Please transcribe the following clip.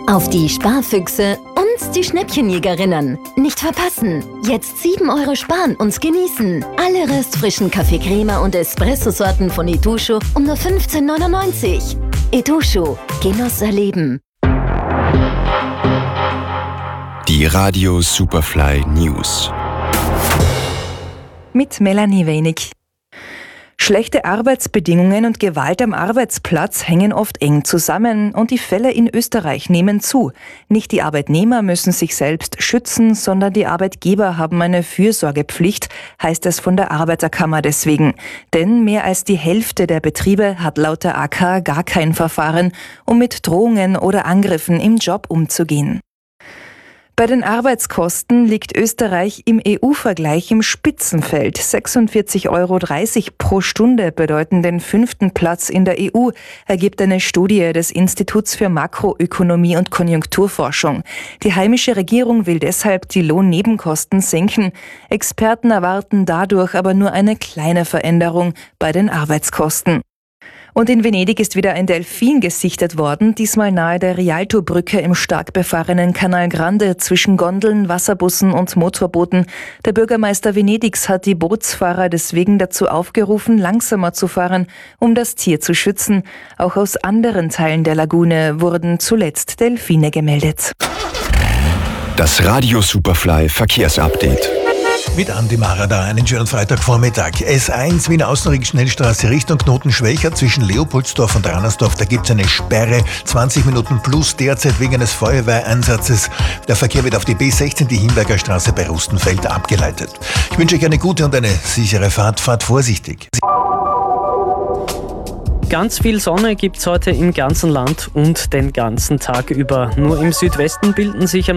Auf die Sparfüchse und die Schnäppchenjägerinnen. Nicht verpassen. Jetzt 7 € sparen und genießen. Alle restfrischen Kaffee Crema und Espresso-Sorten von Itochu um nur 15,99 €. Itochu. Genuss erleben. Die Radio Superfly News. Mit Melanie Wenig. Schlechte Arbeitsbedingungen und Gewalt am Arbeitsplatz hängen oft eng zusammen und die Fälle in Österreich nehmen zu. Nicht die Arbeitnehmer müssen sich selbst schützen, sondern die Arbeitgeber haben eine Fürsorgepflicht, heißt es von der Arbeiterkammer deswegen. Denn mehr als die Hälfte der Betriebe hat laut der AK gar kein Verfahren, um mit Drohungen oder Angriffen im Job umzugehen. Bei den Arbeitskosten liegt Österreich im EU-Vergleich im Spitzenfeld. 46,30 € pro Stunde bedeuten den 5. Platz in der EU, ergibt eine Studie des Instituts für Makroökonomie und Konjunkturforschung. Die heimische Regierung will deshalb die Lohnnebenkosten senken. Experten erwarten dadurch aber nur eine kleine Veränderung bei den Arbeitskosten. Und in Venedig ist wieder ein Delfin gesichtet worden, diesmal nahe der Rialto-Brücke im stark befahrenen Canal Grande zwischen Gondeln, Wasserbussen und Motorbooten. Der Bürgermeister Venedigs hat die Bootsfahrer deswegen dazu aufgerufen, langsamer zu fahren, um das Tier zu schützen. Auch aus anderen Teilen der Lagune wurden zuletzt Delfine gemeldet. Das Radio Superfly Verkehrsupdate. Mit Andi Marada, einen schönen Freitagvormittag. S1 Wiener Außenring-Schnellstraße Richtung Knoten Schwächer zwischen Leopoldsdorf und Rannersdorf. Da gibt es eine Sperre, 20 Minuten plus derzeit wegen eines Feuerwehreinsatzes. Der Verkehr wird auf die B16, die Hinberger Straße bei Rustenfeld, abgeleitet. Ich wünsche euch eine gute und eine sichere Fahrt. Fahrt vorsichtig. Ganz viel Sonne gibt's heute im ganzen Land und den ganzen Tag über. Nur im Südwesten bilden sich